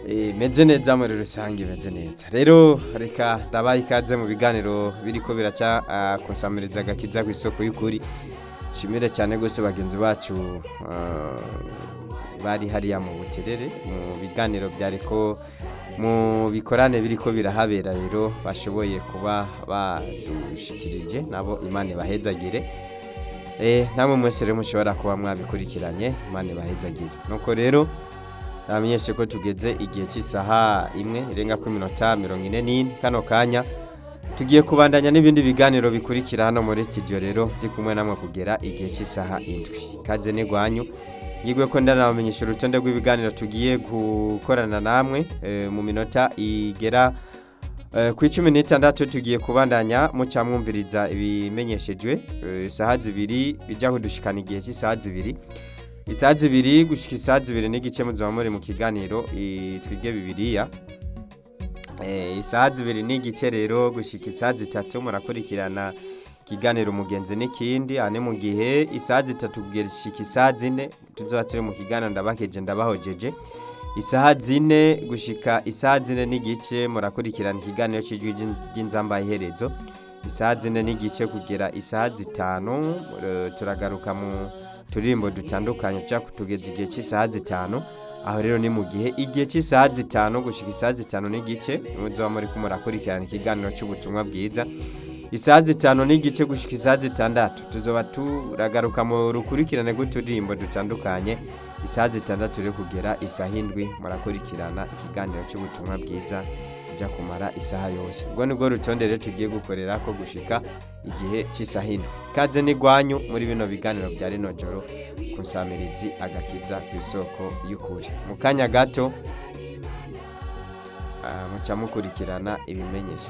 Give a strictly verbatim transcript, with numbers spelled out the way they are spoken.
Eh, meze neza muri rusange meze neza. Rero reka ndabaye ikaze mu biganiro biriko biraca ah, kunsamiriza agakiza kw'isoko y'ukuri. Shimire cyane gose bagenzi bacu ah, bari hariya mu buterere mu biganiro byariko mu bikorane biriko birahabera rero bashoboye kuba badushikirije nabo Imana ibahezagire. Eh namwe mwese rero mushobora kuba mwabikurikiranye Imana ibahezagire. Nuko rero Namenyeshe ko tugeze igihe cy'isaha imwe irenga ku minota mirongo ine n'ine kano kanya tugiye kubandanya n'ibindi biganiro bikurikira hano muri studio rero ndi kumwe namwe kugera igihe cy'isaha indwi kaze negwanyu yigwe ko ndanamenyesha urutonde rw'ibiganiro tugiye gukorana namwe e, mu minota igera e, ku icumi n'itandatu tugiye kubandanya muca mwumviriza ibimenyeshejwe e, isaha zibiri bijya kudushikana igihe cy'isaha zibiri Isaha zibiri gushika isaha zibiri n'igice muzaba muri mu kiganiro twige bibiliya. Eh isaha zibiri n'igice rero gushika isaha zitatu murakurikirana kiganiro umugenzi n'ikindi ane mu gihe isaha zitatu gushika isaha zine tuzoba turi mu kiganiro ndabakeje ndabahojeje. Isaha zine gushika isaha zine n'igice murakurikirana ikiganiro cy'ijwi ry'inzamba iherezo. Isaha zine n'igice kugera isaha zitanu turagaruka mu turimbo dutandukanye cya kutugeza igihe cy'isaha zitanu aho rero ni mu gihe igihe cy'isaha zitanu gushika isaha zitanu n'igice muzo muri kumurakurikirana ikiganiro cy'ubutumwa bwiza isaha zitanu n'igice gushika isaha zitandatu tuzoba turagaruka mu rukurikirane rw'uturimbo dutandukanye isaha zitandatu rero kugera isaha indwi murakurikirana ikiganiro cy'ubutumwa bwiza kujya kumara isaha yose ubwo nibwo rutonde rero tugiye gukorera ko gushika igihe cy'isaha indwi kaze nigwanyu muri bino biganiro bya rino joro kunsamirizi agakiza kw'isoko y'ukuri mu kanya gato muca mukurikirana ibimenyesha